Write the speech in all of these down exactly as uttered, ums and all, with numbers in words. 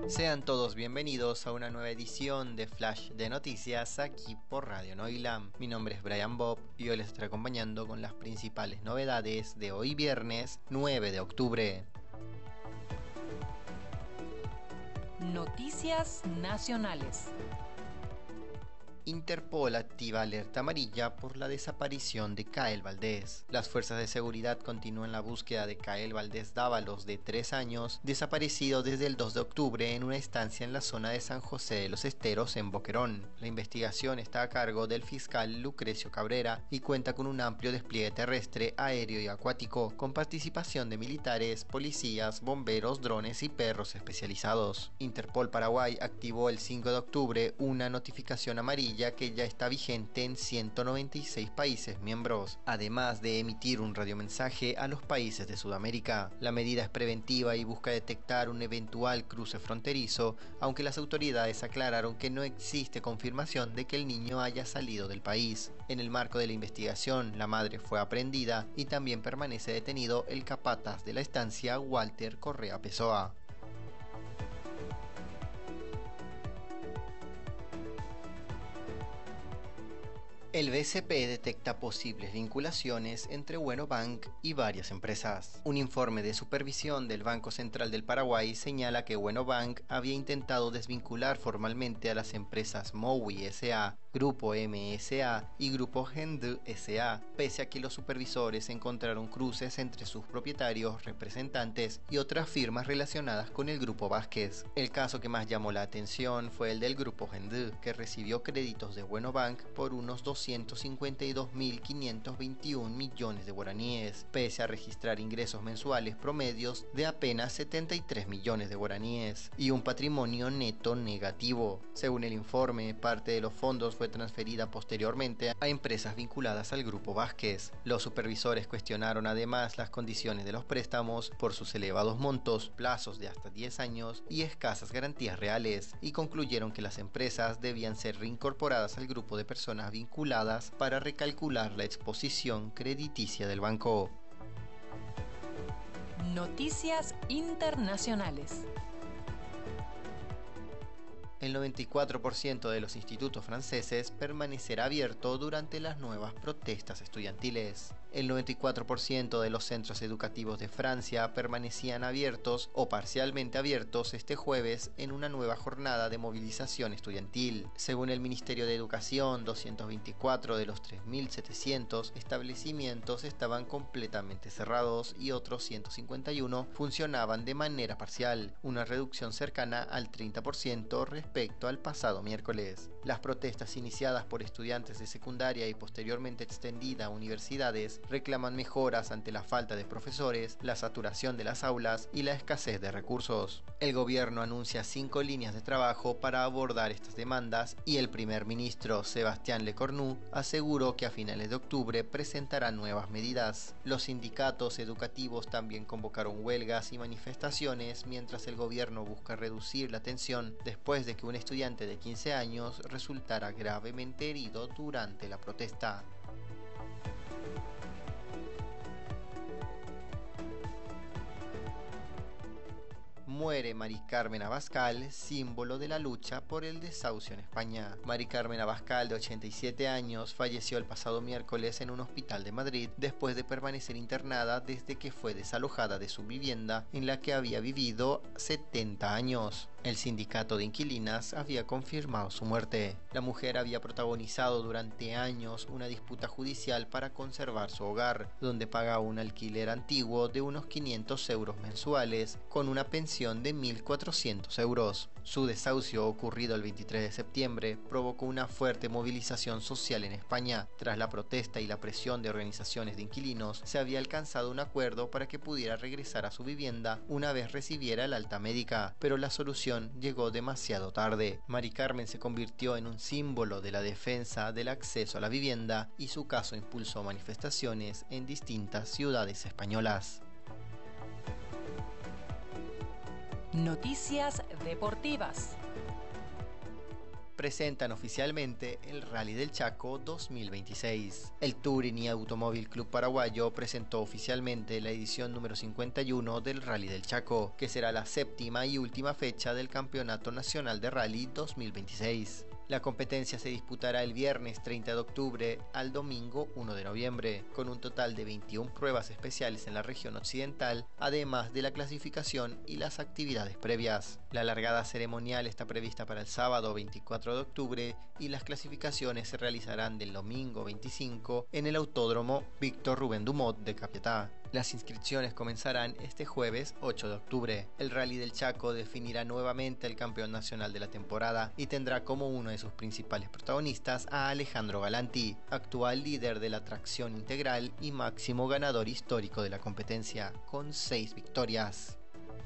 Sean todos bienvenidos a una nueva edición de Flash de Noticias aquí por Radio Noilam. Mi nombre es Brian Bob y hoy les estaré acompañando con las principales novedades de hoy viernes nueve de octubre. Noticias nacionales. Interpol activa alerta amarilla por la desaparición de Kael Valdés. Las fuerzas de seguridad continúan la búsqueda de Kael Valdés Dávalos, de tres años, desaparecido desde el dos de octubre en una estancia en la zona de San José de los Esteros, en Boquerón. La investigación está a cargo del fiscal Lucrecio Cabrera y cuenta con un amplio despliegue terrestre, aéreo y acuático, con participación de militares, policías, bomberos, drones y perros especializados. Interpol Paraguay activó el cinco de octubre una notificación amarilla que ya está vigente en ciento noventa y seis países miembros, además de emitir un radiomensaje a los países de Sudamérica. La medida es preventiva y busca detectar un eventual cruce fronterizo, aunque las autoridades aclararon que no existe confirmación de que el niño haya salido del país. En el marco de la investigación, la madre fue aprehendida y también permanece detenido el capataz de la estancia, Walter Correa Pessoa. El B C P detecta posibles vinculaciones entre Bueno Bank y varias empresas. Un informe de supervisión del Banco Central del Paraguay señala que Bueno Bank había intentado desvincular formalmente a las empresas Mowi S A, Grupo M S A y Grupo Gendu S A, pese a que los supervisores encontraron cruces entre sus propietarios, representantes y otras firmas relacionadas con el Grupo Vázquez. El caso que más llamó la atención fue el del Grupo Gendu, que recibió créditos de Bueno Bank por unos doscientos cincuenta y dos mil quinientos veintiún millones de guaraníes, pese a registrar ingresos mensuales promedios de apenas setenta y tres millones de guaraníes y un patrimonio neto negativo. Según el informe, parte de los fondos fue transferida posteriormente a empresas vinculadas al Grupo Vázquez. Los supervisores cuestionaron además las condiciones de los préstamos por sus elevados montos, plazos de hasta diez años y escasas garantías reales, y concluyeron que las empresas debían ser reincorporadas al grupo de personas vinculadas para recalcular la exposición crediticia del banco. Noticias internacionales. El noventa y cuatro por ciento de los institutos franceses permanecerá abierto durante las nuevas protestas estudiantiles. El noventa y cuatro por ciento de los centros educativos de Francia permanecían abiertos o parcialmente abiertos este jueves en una nueva jornada de movilización estudiantil. Según el Ministerio de Educación, doscientos veinticuatro de los tres mil setecientos establecimientos estaban completamente cerrados y otros ciento cincuenta y uno funcionaban de manera parcial, una reducción cercana al treinta por ciento respecto al pasado miércoles. Las protestas iniciadas por estudiantes de secundaria y posteriormente extendida a universidades reclaman mejoras ante la falta de profesores, la saturación de las aulas y la escasez de recursos. El gobierno anuncia cinco líneas de trabajo para abordar estas demandas y el primer ministro Sébastien Lecornu aseguró que a finales de octubre presentará nuevas medidas. Los sindicatos educativos también convocaron huelgas y manifestaciones mientras el gobierno busca reducir la tensión después de que un estudiante de quince años resultara gravemente herido durante la protesta. Muere Mari Carmen Abascal, símbolo de la lucha por el desahucio en España. Mari Carmen Abascal, de ochenta y siete años, falleció el pasado miércoles en un hospital de Madrid después de permanecer internada desde que fue desalojada de su vivienda en la que había vivido setenta años. El sindicato de inquilinas había confirmado su muerte. La mujer había protagonizado durante años una disputa judicial para conservar su hogar, donde pagaba un alquiler antiguo de unos quinientos euros mensuales, con una pensión de mil cuatrocientos euros. Su desahucio, ocurrido el veintitrés de septiembre, provocó una fuerte movilización social en España. Tras la protesta y la presión de organizaciones de inquilinos, se había alcanzado un acuerdo para que pudiera regresar a su vivienda una vez recibiera el alta médica, pero la solución llegó demasiado tarde. Mari Carmen se convirtió en un símbolo de la defensa del acceso a la vivienda y su caso impulsó manifestaciones en distintas ciudades españolas. Noticias deportivas. presentan oficialmente el Rally del Chaco dos mil veintiséis. El Touring y Automóvil Club Paraguayo presentó oficialmente la edición número cincuenta y uno del Rally del Chaco, que será la séptima y última fecha del Campeonato Nacional de Rally dos mil veintiséis. La competencia se disputará el viernes treinta de octubre al domingo uno de noviembre, con un total de veintiuna pruebas especiales en la región occidental, además de la clasificación y las actividades previas. La largada ceremonial está prevista para el sábado veinticuatro de octubre y las clasificaciones se realizarán del domingo veinticinco en el Autódromo Víctor Rubén Dumont de Capiatá. Las inscripciones comenzarán este jueves ocho de octubre. El Rally del Chaco definirá nuevamente el campeón nacional de la temporada y tendrá como uno de sus principales protagonistas a Alejandro Galanti, actual líder de la tracción integral y máximo ganador histórico de la competencia, con seis victorias.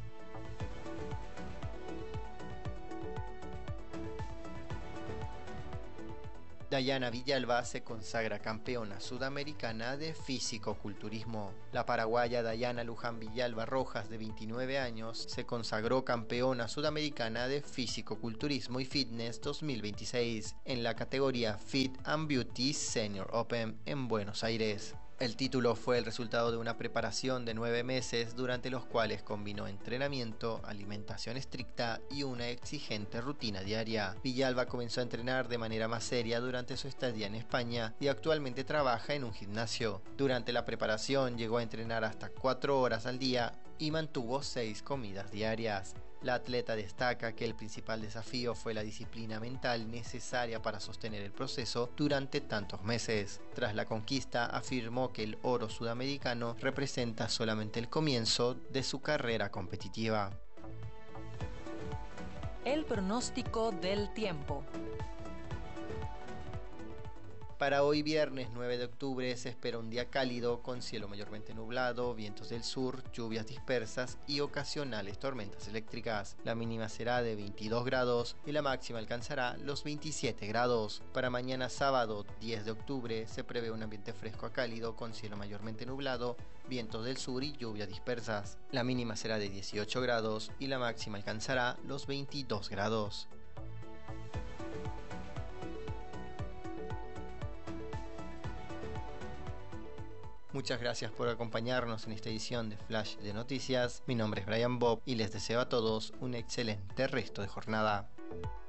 Dayana Villalba se consagra campeona sudamericana de físico-culturismo. La paraguaya Dayana Luján Villalba Rojas, de veintinueve años, se consagró campeona sudamericana de físico-culturismo y fitness dos mil veintiséis en la categoría Fit and Beauty Senior Open en Buenos Aires. El título fue el resultado de una preparación de nueve meses durante los cuales combinó entrenamiento, alimentación estricta y una exigente rutina diaria. Villalba comenzó a entrenar de manera más seria durante su estadía en España y actualmente trabaja en un gimnasio. Durante la preparación llegó a entrenar hasta cuatro horas al día y mantuvo seis comidas diarias. La atleta destaca que el principal desafío fue la disciplina mental necesaria para sostener el proceso durante tantos meses. Tras la conquista, afirmó que el oro sudamericano representa solamente el comienzo de su carrera competitiva. El pronóstico del tiempo. Para hoy viernes nueve de octubre se espera un día cálido con cielo mayormente nublado, vientos del sur, lluvias dispersas y ocasionales tormentas eléctricas. La mínima será de veintidós grados y la máxima alcanzará los veintisiete grados. Para mañana sábado diez de octubre se prevé un ambiente fresco a cálido con cielo mayormente nublado, vientos del sur y lluvias dispersas. La mínima será de dieciocho grados y la máxima alcanzará los veintidós grados. Muchas gracias por acompañarnos en esta edición de Flash de Noticias. Mi nombre es Brian Bob y les deseo a todos un excelente resto de jornada.